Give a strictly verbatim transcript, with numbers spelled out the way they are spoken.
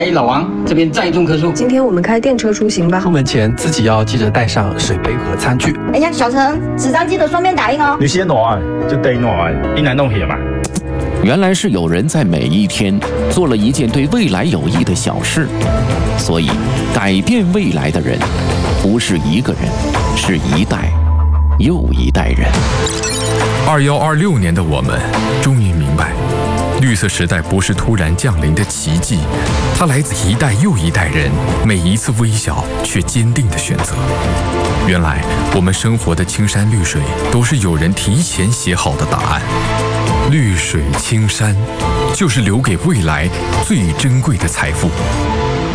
哎，老王，这边载重棵树。 今天我们开电车出行吧。 出门前自己要记得带上水杯和餐具。 哎呀，小陈，纸张记得双面打印哦。 你先拿就得拿，一难弄起嘛。 原来是有人在每一天做了一件对未来有益的小事，所以改变未来的人不是一个人，是一代又一代人。 二幺二六年的我们终于明白，绿色时代不是突然降临的奇迹，它来自一代又一代人每一次微小却坚定的选择。原来我们生活的青山绿水都是有人提前写好的答案。绿水青山就是留给未来最珍贵的财富。